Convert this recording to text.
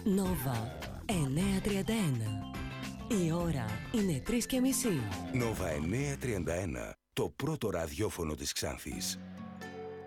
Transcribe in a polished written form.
Νόβα 931. Η ώρα είναι 3:30. Νόβα 931. Το πρώτο ραδιόφωνο της Ξάνθης.